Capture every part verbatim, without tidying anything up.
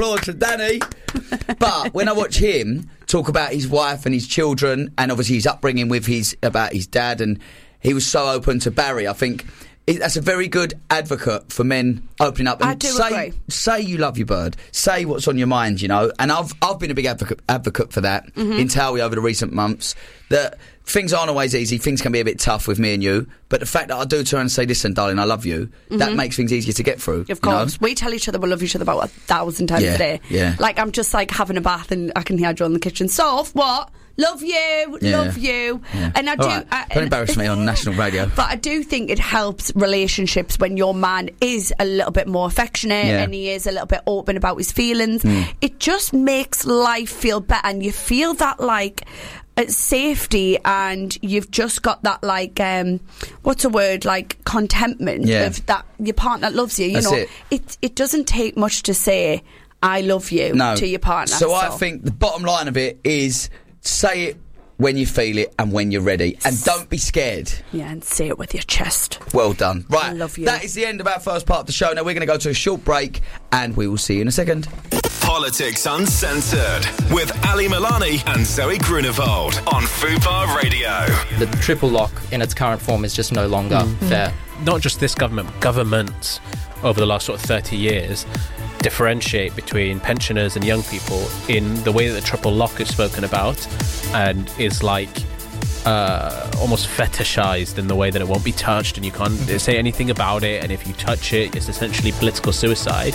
applause for Danny. But when I watch him talk about his wife and his children, and obviously his upbringing with his about his dad, and he was so open to Barry, I think it, that's a very good advocate for men opening up. And I do say, agree. Say you love your bird. Say what's on your mind, you know. And I've I've been a big advocate advocate for that mm-hmm. in Towie over the recent months. That things aren't always easy. Things can be a bit tough with me and you. But the fact that I do turn and say, listen, darling, I love you, mm-hmm. that makes things easier to get through. Of course. You know? We tell each other we love each other about a thousand times yeah, a day. Yeah. Like, I'm just like having a bath and I can hear Joe in the kitchen. Soph, what? Love you, yeah. love you. Yeah. And I do. Right. I, Don't embarrass me on national radio. But I do think it helps relationships when your man is a little bit more affectionate yeah. and he is a little bit open about his feelings. Mm. It just makes life feel better, and you feel that like uh, safety, and you've just got that like um, what's a word like contentment yeah. of that your partner loves you. You That's know, it. it it doesn't take much to say I love you no. to your partner. So, so I think the bottom line of it is say it when you feel it and when you're ready, and don't be scared. Yeah, and say it with your chest. Well done. Right, I love you. That is the end of our first part of the show. Now we're going to go to a short break, and we will see you in a second. Politics Uncensored with Ali Milani and Zoe Grunewald on Fubar Radio. The triple lock in its current form is just no longer mm. fair. Not just this government, governments over the last sort of thirty years differentiate between pensioners and young people in the way that the triple lock is spoken about, and is like uh, almost fetishized in the way that it won't be touched and you can't say anything about it, and if you touch it, it's essentially political suicide.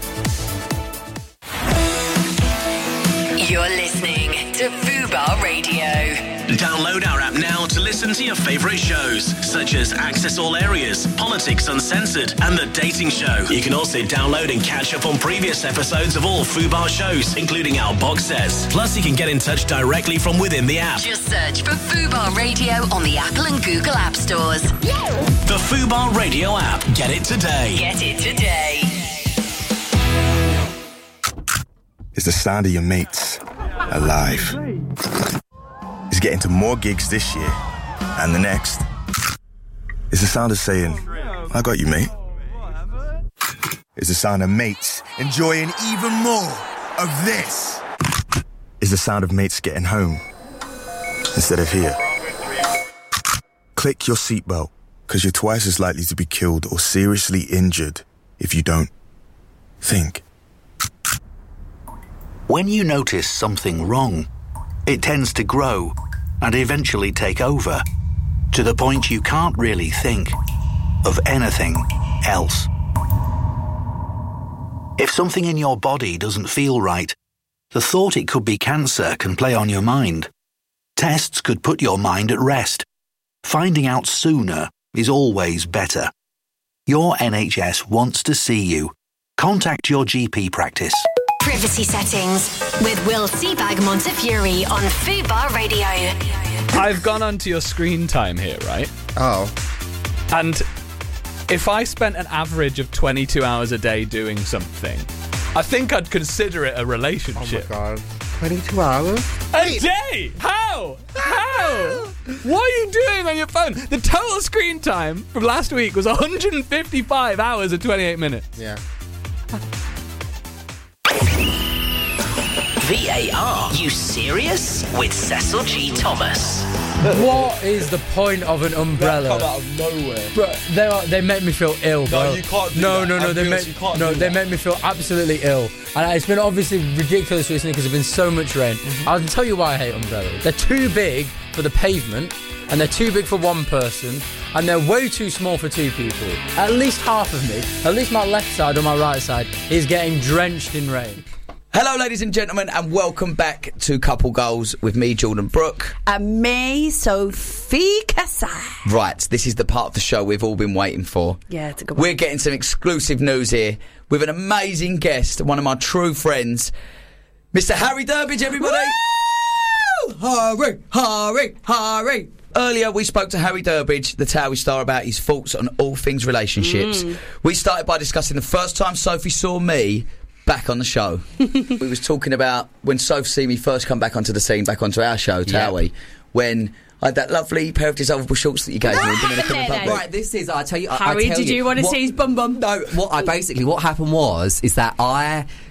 You're listening to Fubar Radio. Download our app now to listen to your favourite shows, such as Access All Areas, Politics Uncensored, and The Dating Show. You can also download and catch up on previous episodes of all Fubar shows, including our box sets. Plus, you can get in touch directly from within the app. Just search for Fubar Radio on the Apple and Google App Stores. The Fubar Radio app. Get it today. Get it today. It's the sound of your mates alive. It's getting to more gigs this year and the next. It's the sound of saying, I got you, mate. It's the sound of mates enjoying even more of this. It's the sound of mates getting home instead of here. Click your seatbelt, because you're twice as likely to be killed or seriously injured if you don't think. When you notice something wrong, it tends to grow and eventually take over, to the point you can't really think of anything else. If something in your body doesn't feel right, the thought it could be cancer can play on your mind. Tests could put your mind at rest. Finding out sooner is always better. Your N H S wants to see you. Contact your G P practice. Privacy settings with Will Seabag Montefiore on Fubar Radio. I've gone onto your screen time here, right? Oh. And if I spent an average of twenty-two hours a day doing something, I think I'd consider it a relationship. Oh my god. twenty-two hours? A day? How? How? What are you doing on your phone? The total screen time from last week was one hundred fifty-five hours and twenty-eight minutes. Yeah. V A R, you serious? With Cecil G. Thomas. What is the point of an umbrella? That come out of nowhere. Bro, they are, they make me feel ill, bro. No, you can't do no, that. No, no, no, they make, no, they make me feel absolutely ill. And it's been obviously ridiculous recently because there's been so much rain. Mm-hmm. I'll tell you why I hate umbrellas. They're too big for the pavement, and they're too big for one person, and they're way too small for two people. At least half of me, at least my left side or my right side, is getting drenched in rain. Hello, ladies and gentlemen, and welcome back to Couple Goals with me, Jordan Brooke. And me, Sophie Kasai. Right, this is the part of the show we've all been waiting for. Yeah, it's a good one. We're getting some exclusive news here with an amazing guest, one of my true friends, Mister Harry Durbidge, everybody. Woo! Harry, Harry, Harry. Earlier, we spoke to Harry Durbidge, the Towie star, about his thoughts on all things relationships. Mm. We started by discussing the first time Sophie saw me back on the show. We was talking about when Sophie see me first come back onto the scene, back onto our show, Towie, yep. when I had that lovely pair of dissolvable shorts that you gave me. no, no, no. Right, this is, I tell you... Harry, I tell did you, you want to what, see his bum bum? No, what I basically, what happened was, is that I